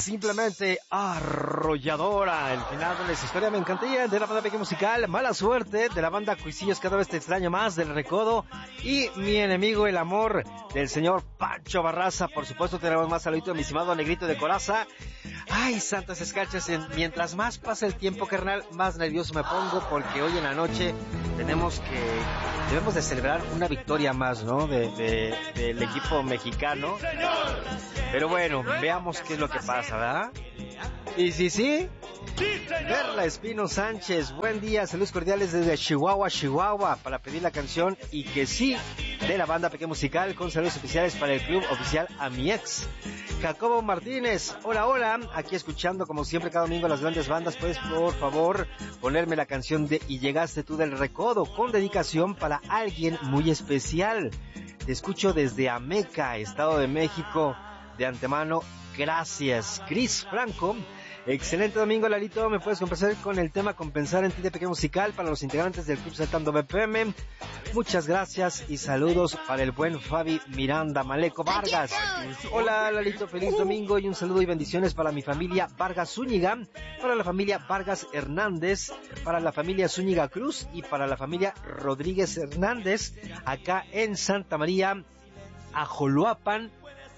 simplemente arrolladora. El final de esa historia me encantaría, de la banda Pequeño Musical, Mala Suerte, de la banda Cuisillos, Cada Vez Te Extraño Más, del Recodo, y Mi Enemigo el Amor, del señor Pancho Barraza. Por supuesto tenemos más saludito de mi estimado Negrito de Coraza. Ay, santas escarchas, mientras más pasa el tiempo, carnal, más nervioso me pongo, porque hoy en la noche debemos de celebrar una victoria más, ¿no? Del equipo mexicano. Pero bueno, veamos qué es lo que pasa, ¿verdad? Y sí. Perla Espino Sánchez, buen día, saludos cordiales desde Chihuahua, para pedir la canción Y que sí, de la banda Pequeño Musical, con saludos especiales para el club oficial A Mi Ex. Jacobo Martínez, hola, aquí escuchando como siempre cada domingo las grandes bandas. Puedes por favor ponerme la canción de Y Llegaste Tú del Recodo, con dedicación para alguien muy especial. Te escucho desde Ameca, Estado de México. De antemano, gracias. Cris Franco, excelente domingo, Lalito. ¿Me puedes complacer con el tema Compensar en ti de Pequeño Musical para los integrantes del Club Saltando BPM? Muchas gracias y saludos para el buen Fabi Miranda Maleco Vargas. Hola, Lalito, feliz domingo y un saludo y bendiciones para mi familia Vargas Zúñiga, para la familia Vargas Hernández, para la familia Zúñiga Cruz y para la familia Rodríguez Hernández, acá en Santa María, Ajoloapan,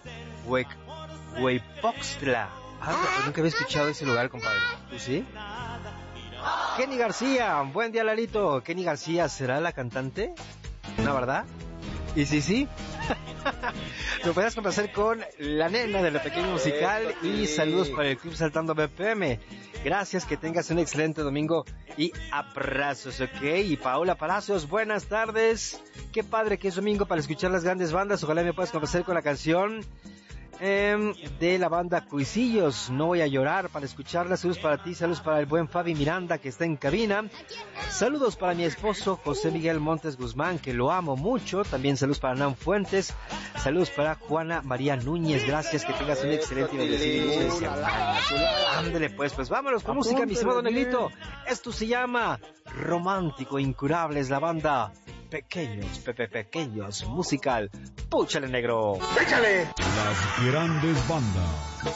Hueypoxtla. Nunca había escuchado ese lugar, compadre. ¿Tú sí? Kenny García, buen día, Lalito. Kenny García, ¿será la cantante? ¿No, verdad? Y sí. Lo puedes complacer con la nena de la Pequeño Musical y saludos para el Club Saltando BPM. Gracias, que tengas un excelente domingo y abrazos, ¿ok? Y Paola Palacios, buenas tardes. Qué padre que es domingo para escuchar las grandes bandas. Ojalá me puedas complacer con la canción de la banda Cuisillos, No Voy a Llorar, para escucharla. Saludos para ti, saludos para el buen Fabi Miranda que está en cabina. Saludos para mi esposo José Miguel Montes Guzmán, que lo amo mucho. También saludos para Nan Fuentes. Saludos para Juana María Núñez. Gracias, que tengas un excelente y bendecido. Ándale pues vámonos con música, mi estimado Negrito. Esto se llama Romántico Incurable, la banda Pequeños Musical. Púchale, negro. ¡Échale! Las grandes bandas.